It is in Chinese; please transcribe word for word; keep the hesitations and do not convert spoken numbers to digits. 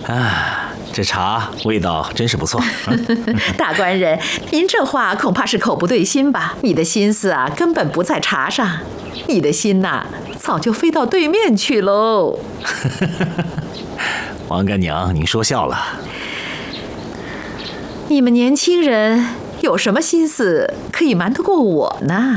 啊，这茶味道真是不错。 大官人，您这话恐怕是口不对心吧？你的心思啊，根本不在茶上，你的心呐、啊，早就飞到对面去喽。 王干娘，您说笑了。 你们年轻人有什么心思可以瞒得过我呢？